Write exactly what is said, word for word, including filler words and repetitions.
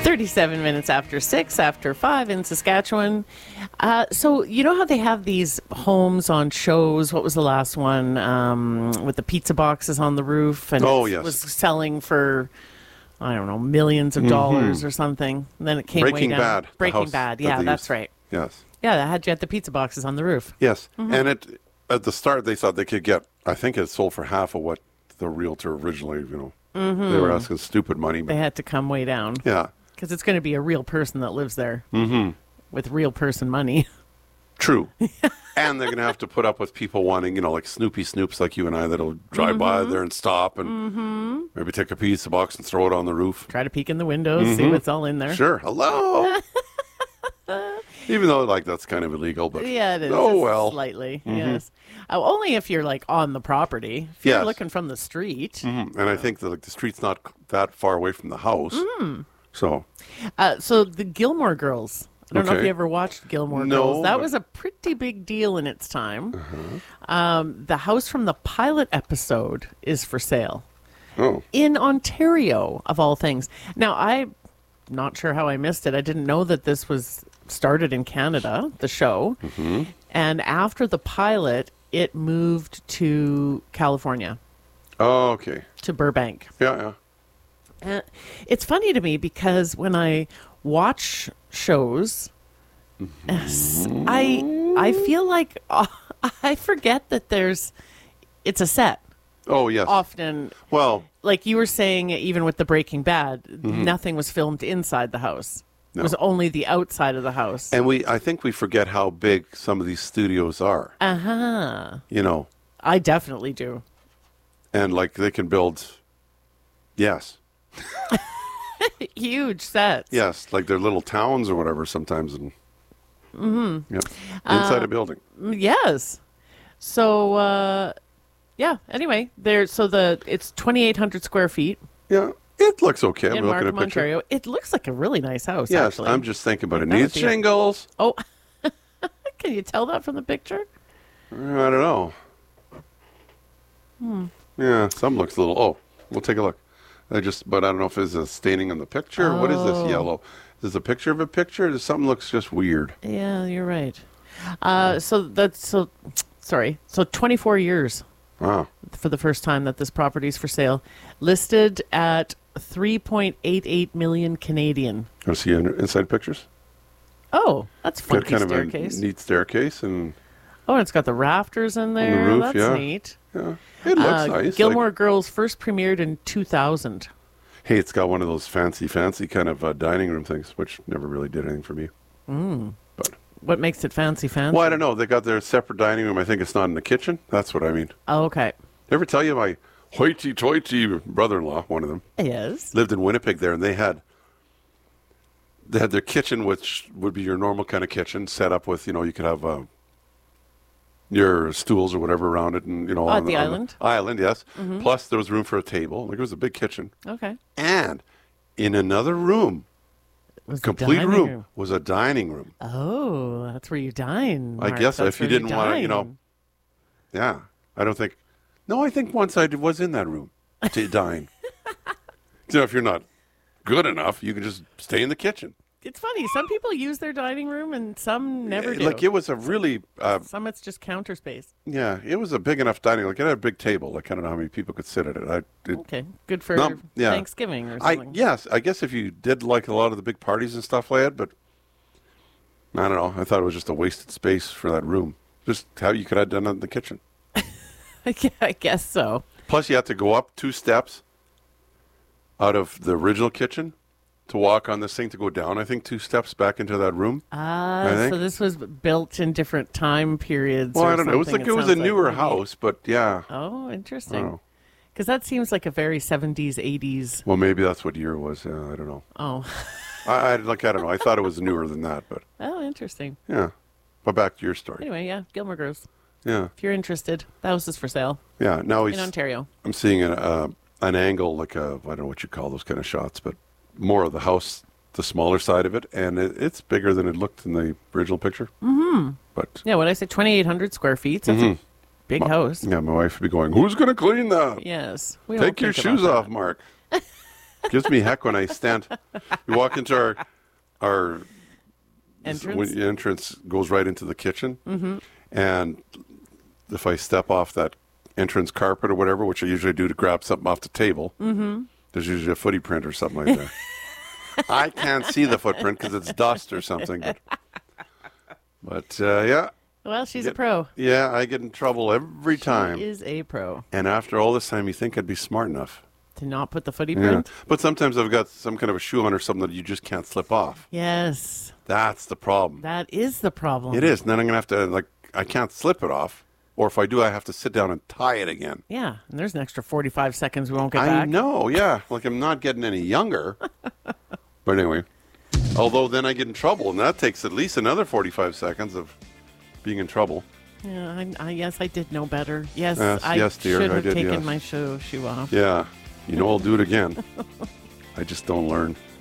thirty-seven minutes after six, after five in Saskatchewan. Uh, so, you know how they have these homes on shows? What was the last one? Um, with the pizza boxes on the roof. And Oh, it yes. was selling for, I don't know, millions of dollars or something. And then it came Breaking way down. Bad, the Breaking house Bad. that Yeah, they that's used. right. Yes. Yeah, that had you at the pizza boxes on the roof. Yes. And it at the start, they thought they could get, I think it sold for half of what the realtor originally, you know, they were asking stupid money. But They had to come way down. yeah. Because it's going to be a real person that lives there mm-hmm. with real person money. True. And they're going to have to put up with people wanting, you know, like Snoopy Snoops like you and I that'll drive by there and stop and Mm-hmm. maybe take a pizza box and throw it on the roof. Try to peek in the windows, see what's all in there. Sure. Hello. Even though, like, that's kind of illegal, but Yeah, it is. oh Just well. Slightly, yes. Uh, only if you're, like, on the property. If you're Yes. looking from the street. Mhm. And I think that like the street's not that far away from the house. Mm-hmm. So Uh, so the Gilmore Girls. I don't know if Okay. you ever watched Gilmore No, Girls. That but- was a pretty big deal in its time. Um, the house from the pilot episode is for sale oh. in Ontario, of all things. Now, I'm not sure how I missed it. I didn't know that this was started in Canada, the show. Mm-hmm. And after the pilot, it moved to California, Oh, okay. to Burbank. Yeah, yeah. Uh, it's funny to me because when I watch shows, s- I I feel like uh, I forget that there's it's a set. Oh, yes. Often, Well, like you were saying, even with the Breaking Bad, nothing was filmed inside the house. It No. was only the outside of the house. and we I think we forget how big some of these studios are. Uh huh. You know, I definitely do. and like they can build. Yes. Huge sets. Yes, like they're little towns or whatever sometimes, and mm-hmm. yeah, inside a building. Yes. So uh yeah, anyway, there so the it's twenty-eight hundred square feet Yeah, it looks okay. I'm in looking Markham, at a picture. Ontario. It looks like a really nice house Yes, actually. I'm just thinking about it. That Needs would be a- shingles. Oh. Can you tell that from the picture? I don't know. Hmm. Yeah, some looks a little. Oh, we'll take a look. I just, but I don't know if there's a staining on the picture. What is Oh. this yellow? Is this a picture of a picture? Does something looks just weird? Yeah, you're right. Uh so that's so sorry. So twenty-four years Wow. for the first time that this property is for sale. Listed at three point eight eight million Canadian. Want to see in- inside pictures? Oh, that's Got funky kind of staircase. a neat staircase, and Oh, and it's got the rafters in there. roof, That's yeah. neat. yeah, it looks Uh, nice. Gilmore Like, Girls first premiered in two thousand. hey, it's got one of those fancy, fancy kind of uh, dining room things, which never really did anything for me. Mm. But What makes it fancy fancy? well, I don't know. They got their separate dining room. I think it's not in the kitchen. That's what I mean. Oh, okay. Ever tell you my hoity-toity brother-in-law, one of them, Yes. lived in Winnipeg there, and they had they had their kitchen, which would be your normal kind of kitchen, set up with, you know, you could have uh, your stools or whatever around it, and you know, Oh, at on the on island? island, yes. Plus, there was room for a table. Like it was a big kitchen, Okay. and in another room, It was the complete dining room, was a dining room. Oh, that's where you dine. I Mark. guess That's if you where didn't want to, you know, dine. yeah. I don't think. No, I think once I did- was in that room to dine. So if you're not good enough, you can just stay in the kitchen. It's funny. Some people use their dining room and some never do. Like it was a really, uh, Some it's just counter space. yeah, it was a big enough dining. Like it had a big table. Like I don't know how many people could sit at it. I, it, Okay. Good for No, yeah. Thanksgiving or I something. yes, I guess if you did like a lot of the big parties and stuff like that, but I don't know. I thought it was just a wasted space for that room. Just how you could have done it in the kitchen. Yeah, I guess so. Plus, you had to go up two steps out of the original kitchen to walk on this thing to go down. I think two steps back into that room. Ah, I think. so this was built in different time periods. Well, or I don't know. It was something, like it was a sounds newer Maybe- house, but yeah. Oh, I interesting. don't know. Because that seems like a very seventies, eighties. Well, maybe that's what year it was. Yeah, I don't know. Oh, I, I like I don't know. I thought it was newer than that, but oh, interesting. yeah. But back to your story. Anyway, yeah, Gilmore Girls. Yeah, If you're interested, the house is for sale yeah. Now in he's. Ontario. I'm seeing an uh, an angle like a I don't know what you call those kind of shots, but more of the house, the smaller side of it, and it, it's bigger than it looked in the original picture. Mm-hmm. But Yeah, when I say twenty-eight hundred square feet, that's a big house. yeah, my wife would be going, "Who's going to clean that? Yes. We Take don't your think about shoes off, that. Mark." Gives me heck when I stand. We walk into our our Entrance? when the entrance goes right into the kitchen, Mm-hmm. and if I step off that entrance carpet or whatever, which I usually do to grab something off the table, mm-hmm. there's usually a footy print or something like that. I can't see the footprint because it's dust or something. But, but uh, yeah. Well, she's Get- a pro. Yeah, I get in trouble every time. She is a pro. And after all this time, you think I'd be smart enough. To not put the footy Yeah. print? But sometimes I've got some kind of a shoe on or something that you just can't slip off. Yes. That's the problem. That is the problem. It is. And then I'm going to have to, like, I can't slip it off. Or if I do, I have to sit down and tie it again. Yeah. And there's an extra forty-five seconds we won't get I back. know, yeah. Like, I'm not getting any younger. But anyway. Although then I get in trouble, and that takes at least another forty-five seconds of being in trouble. Yeah, I, I, yes, I did know better. Yes, Yes, I yes, dear, should I have did, taken yes. my shoe, shoe off. Yeah. You know I'll do it again. I just don't learn.